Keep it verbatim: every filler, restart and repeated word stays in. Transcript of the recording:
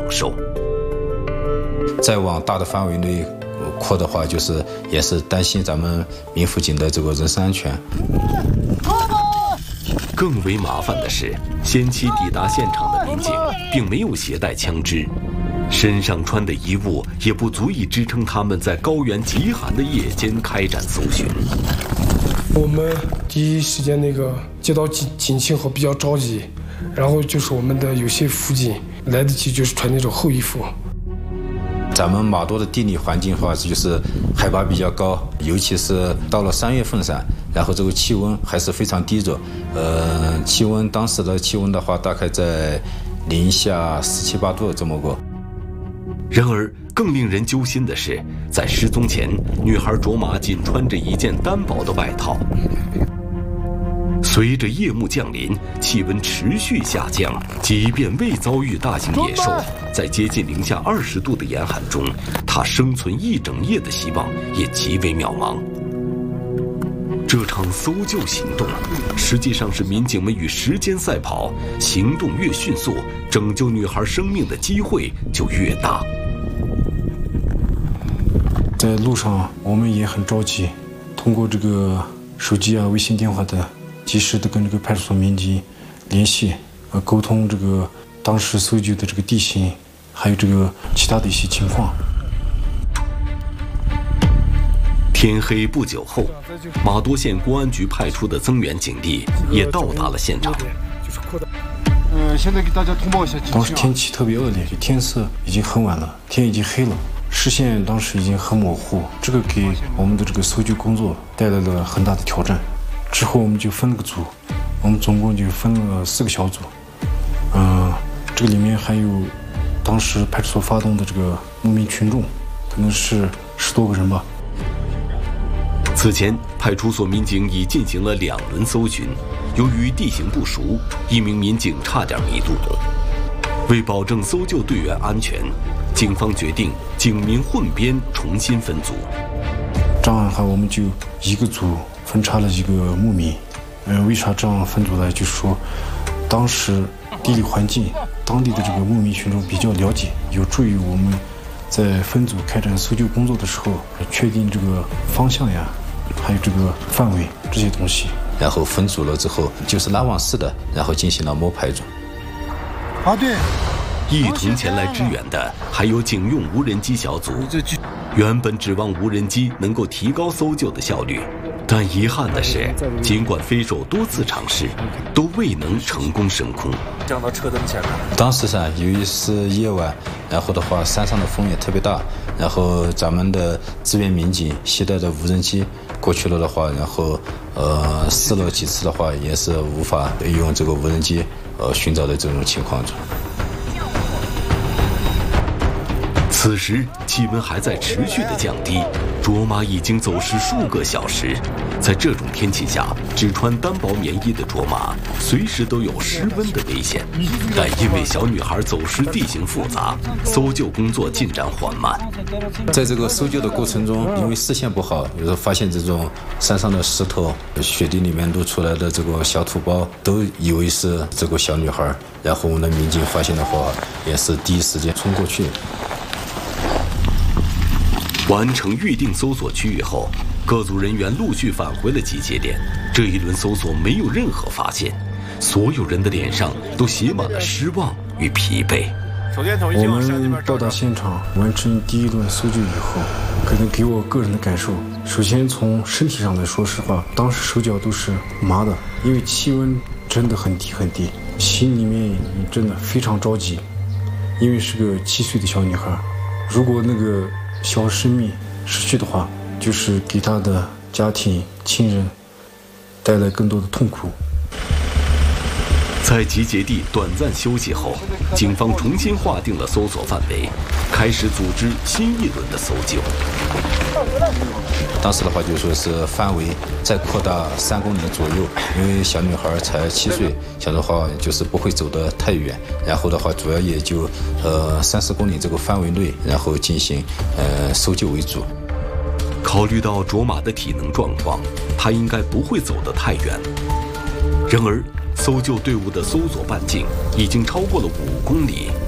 受。 再往大的范围内扩的话，就是也是担心咱们民附近的这个人身安全。 更为麻烦的是，先期抵达现场的民警并没有携带枪支，身上穿的衣物也不足以支撑他们在高原极寒的夜间开展搜寻。 我们第一时间那个接到警警情后比较着急，然后就是我们的有些辅警来得及就是穿那种厚衣服。 咱们玛多的地理环境的话，就是海拔比较高，尤其是到了三月份上，然后这个气温还是非常低着，呃，气温当时的气温的话，大概在零下十七八度这么个。 然而，更令人揪心的是，在失踪前，女孩卓玛仅穿着一件单薄的外套。随着夜幕降临，气温持续下降，即便未遭遇大型野兽，在接近零下二十度的严寒中，她生存一整夜的希望也极为渺茫。这场搜救行动实际上是民警们与时间赛跑，行动越迅速，拯救女孩生命的机会就越大。 在路上我们也很着急，通过这个手机啊、微信电话的及时的跟这个派出所民警联系，呃，沟通这个当时搜救的这个地形，还有这个其他的一些情况。 天黑不久后，玛多县公安局派出的增援警力也到达了现场。 呃，现在给大家通报一下。 当时天气特别恶劣，天色已经很晚了，天已经黑了，视线当时已经很模糊，这个给我们的这个搜救工作带来了很大的挑战。之后我们就分了个组，我们总共就分了四个小组，嗯、呃，这个里面还有当时派出所发动的这个牧民群众，可能是十多个人吧。 此前，派出所民警已进行了两轮搜寻，由于地形不熟，一名民警差点迷路。为保证搜救队员安全，警方决定警民混编，重新分组。 这样的话，我们就一个组分插了几个牧民。呃，为啥这样分组呢？就是说，当时地理环境，当地的这个牧民群众比较了解，有助于我们在分组开展搜救工作的时候，确定这个方向呀，还有这个范围这些东西。 然后分组了之后，就是拉网式的，然后进行了摸排组。 啊，对。 一同前来支援的还有警用无人机小组。原本指望无人机能够提高搜救的效率，但遗憾的是，尽管飞手多次尝试，都未能成功升空。 降到车灯前面。 当时上由于是夜晚，然后的话山上的风也特别大，然后咱们的支援民警携带的无人机过去了的话，然后呃试了几次的话，也是无法用这个无人机呃寻找的这种情况中。 此时气温还在持续的降低，卓玛已经走失数个小时。在这种天气下，只穿单薄棉衣的卓玛随时都有失温的危险。但因为小女孩走失地形复杂，搜救工作进展缓慢。 在这个搜救的过程中，因为视线不好，有时候发现这种山上的石头、雪地里面露出来的这个小土包，都以为是这个小女孩。然后我们的民警发现的话，也是第一时间冲过去。 完成预定搜索区域后，各组人员陆续返回了集结点。这一轮搜索没有任何发现，所有人的脸上都写满了失望与疲惫。 我们到达现场完成第一轮搜救以后，可能给我个人的感受，首先从身体上来说实话，当时手脚都是麻的，因为气温真的很低很低，心里面真的非常着急，因为是个七岁的小女孩，如果那个小生命失去的话，就是给他的家庭亲人带来更多的痛苦。 在集结地短暂休息后，警方重新划定了搜索范围，开始组织新一轮的搜救。 当时的话就说是范围再扩大三公里左右，因为小女孩才七岁，小的话就是不会走得太远，然后的话主要也就呃三四公里这个范围内，然后进行呃搜救为主。 考虑到卓玛的体能状况，她应该不会走得太远。然而，搜救队伍的搜索半径已经超过了五公里。